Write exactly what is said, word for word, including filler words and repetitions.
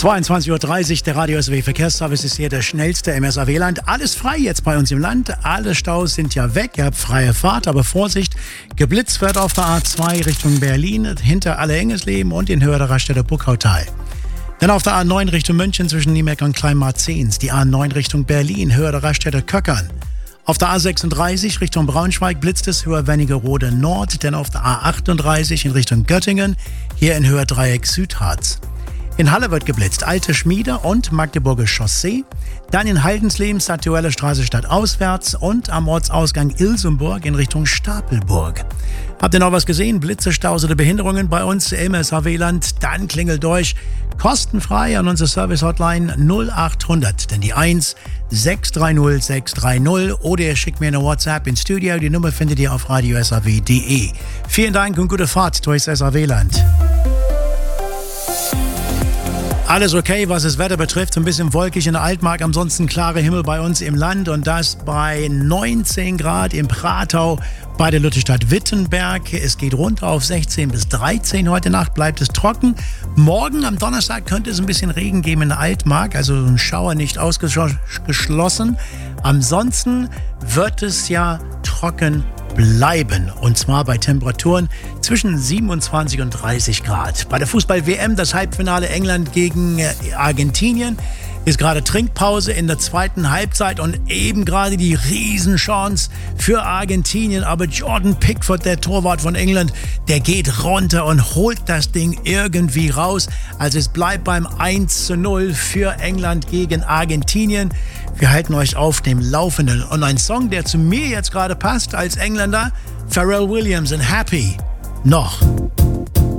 zweiundzwanzig Uhr dreißig, der Radio S W Verkehrsservice ist hier der schnellste im S A W-Land. Alles frei jetzt bei uns im Land. Alle Staus sind ja weg. Ihr habt freie Fahrt, aber Vorsicht, geblitzt wird auf der A zwei Richtung Berlin, hinter Alle-Engesleben und in Höhe der Raststätte Buckautal. Dann auf der A neun Richtung München zwischen Niemeck und Kleinmarzens. Die A neun Richtung Berlin, Höhe der Raststätte Köckern. Auf der A sechsunddreißig Richtung Braunschweig blitzt es Höhe Wernigerode Nord, denn auf der A achtunddreißig in Richtung Göttingen, hier in Höhe Dreieck Südharz. In Halle wird geblitzt, Alte Schmiede und Magdeburger Chaussee. Dann in Haldensleben, Stadtuelle Straße stadtauswärts und am Ortsausgang Ilsenburg in Richtung Stapelburg. Habt ihr noch was gesehen? Blitze, Staus oder Behinderungen bei uns im S A W-Land? Dann klingelt durch kostenfrei an unsere Service-Hotline null acht hundert, denn die eins sechs drei null sechs drei null, oder ihr schickt mir eine WhatsApp ins Studio. Die Nummer findet ihr auf radio s a w punkt d e. Vielen Dank und gute Fahrt durchs S A W-Land. Alles okay, was das Wetter betrifft. Ein bisschen wolkig in der Altmark, ansonsten klarer Himmel bei uns im Land und das bei neunzehn Grad im Pratau bei der Lutherstadt Wittenberg. Es geht runter auf sechzehn bis dreizehn. Heute Nacht bleibt es trocken. Morgen am Donnerstag könnte es ein bisschen Regen geben in der Altmark, also ein Schauer nicht ausgeschlossen. Ansonsten wird es ja trocken bleiben. Und zwar bei Temperaturen zwischen siebenundzwanzig und dreißig Grad. Bei der Fußball-W M, das Halbfinale England gegen Argentinien, ist gerade Trinkpause in der zweiten Halbzeit und eben gerade die Riesenchance für Argentinien. Aber Jordan Pickford, der Torwart von England, der geht runter und holt das Ding irgendwie raus. Also es bleibt beim eins zu null für England gegen Argentinien. Wir halten euch auf dem Laufenden. Und ein Song, der zu mir jetzt gerade passt als Engländer, Pharrell Williams und Happy. Noch.